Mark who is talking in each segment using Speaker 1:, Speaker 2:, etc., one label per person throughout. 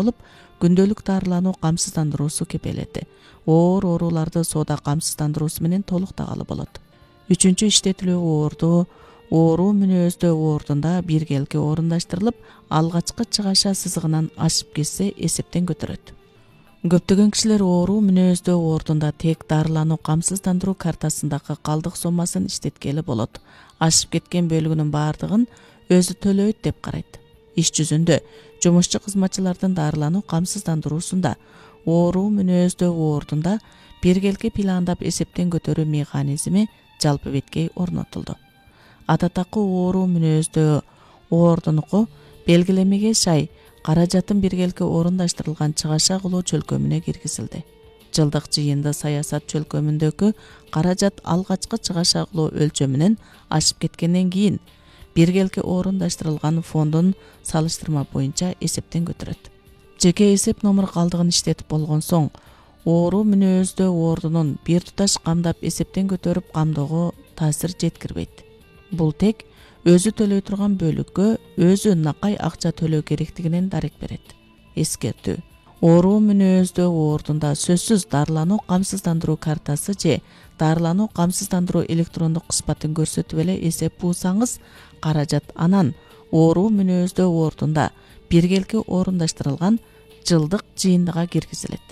Speaker 1: болуп, күндөлүк дарылануу камсыздандыруусу кепелети. Оор ооруларды соода камсыздандыруусу менен толуктагалы болот. Үчүнчү иштетилүү оорду ооруу мүнөздөө оордунда биргелки орундаштырылып, алгачкы чыгаша сызыгынан ашып кетсе эсептен көтөрөт. Көптөгөн кишилер ооруу мүнөздөө оордунда тек дарылануу камсыздандыруу картасындагы калдык сомасын иштеткели болот. Ашып кеткен бөлүгүнүн баардыгын өзү төлөйт деп карайт. Иш жүзүндө жумушчу кызматчылардын дарылануу камсыздандыруусунда ооруу мүнөздөө оордунда биргелки пландап эсептен көтөрүү механизми жалпы беткей орнотулду. Ататакы ооруу мүнөздөө оордунуку белгилемеге шай каражатын биргелки орундаштырылган чыгаша кылуу чөлкөмүнө киргизилди. Жылдык жыйынды саясат чөлкөмүндөгү каражат алгачкы чыгаша кылуу өлчөмүнөн ашып кеткенден кийин биргелки орундаштырылган фондун салыштырма боюнча эсептен көтөрөт. Жеке эсеп номер калдыгын иштетип болгон соң, ооруу мүнөздөө оордунун бир туташ камдап эсептен көтөрүп камдоого таасир жеткирбейт. Бул тек өзү төлөй турган бөлүккө өзү накай акча төлөө керектигинен дарек берет. Эскертүү: ооруу мүнөздөө оордунда сөзсүз дарылануу камсыздандыруу картасы же дарылануу камсыздандыруу электрондук кызматын көрсөтүп эле эсеп бузсаңыз, каражат анан ооруу мүнөздөө оордунда биргелки орундаштырылган жылдык жыйындыга киргизилет.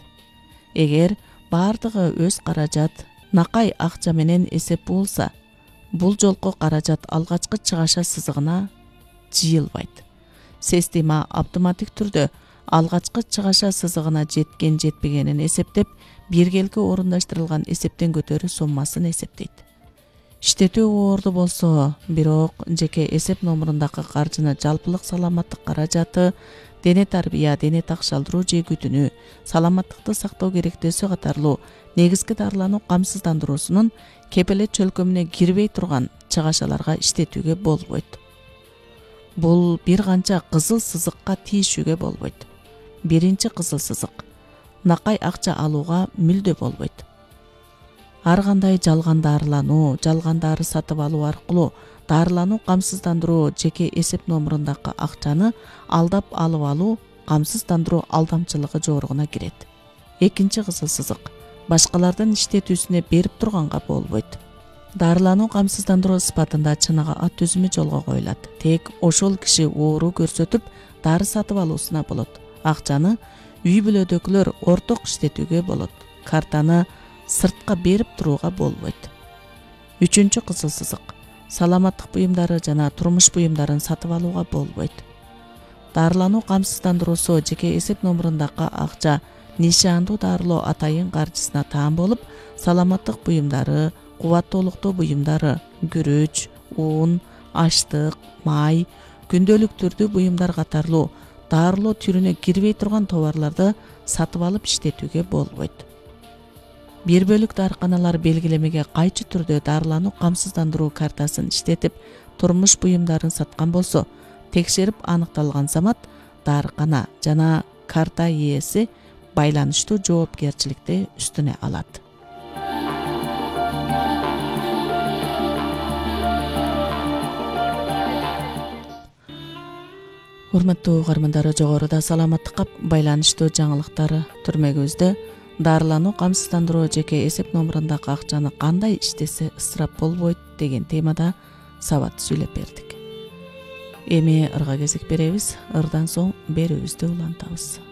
Speaker 1: Эгер баардыгы өз каражат, накай акча менен эсеп болса, бул жолку каражат алгачкы чыгаша сызыгына жыйылбайт. Система автоматик түрдө алгачкы чыгаша сызыгына жеткен-жетпегенин эсептеп, биргелки орундаштырылган эсептен көтөрүү соммасын эсептейт. Иштетүү оорду болсо, бирок жеке эсеп номурундагы каржыны жалпылык саламаттык каражаты, дене тарбия, дене такшалдыруу же күтүнүү, саламаттыкты сактоо керектөөсү катарлуу негизги дарылануу камсыздандыруусунун кепелет чөлкөмүнө кирбей турган чыгашаларга иштетүүгө болбойт. Бул бир канча кызыл сызыкка тийишүүгө болбойт. Биринчи кызыл сызык: накай акча алууга мүлдө болбойт. Ар кандай жалган дарылануу, жалган дары сатып алуу аркылуу дарылануу камсыздандыруу жеке эсеп номурундагы акчаны алдап алып алуу камсыздандыруу алдамчылыгы жоругуна кирет. Экинчи кызыл сызык: башкалардын иштетүүсүнө берип турганга болбойт. Дарылануу камсыздандыруу сыпатында чыныгы ат түзүмү жолго коюлат. Тек ошол киши оору көрсөтүп дары сатып алуусуна болот. Акчаны үй бүлөдөгүлөр орток иштетүүгө болот. Картаны сыртка берип турууга болбойт. Үчүнчү кызыл сызык: саламаттык буюмдары жана турмуш буюмдарын сатып алууга болбойт. Дарылануу камсыздандыруусу жеке эсеп номурундагы акча нишандуу дарылоо атайын каржысына таан болуп, саламаттык буюмдары, кубаттуулуктуу буюмдары, күрүч, ун, аштык, май, күндөлүк түрдүү буюмдар катарлуу дарылоо түрүнө кирбей турган товарларды сатып алып иштетүүгө болбойт. Бир бөлүк дарыканалар белгилемеге кайчы түрдө дарылануу камсыздандыруу картасын иштетип, турмуш буюмдарын саткан болсо, текшерип аныкталган замат дарыкана жана карта ээси байланыштуу жоопкерчиликти үстүнө алат. Урматтуу угармандар, жогоруда саламаттыкка байланыштуу жаңылыктар түрмөгүбүздө дарылануу камсыздандыруу жеке эсеп номурундагы акчаны кандай иштесе ысырап болбойт деген темада сабат сүйлөп бердик. Эми ырга кезек беребиз. Ырдан соң берүүбүздү улантабыз.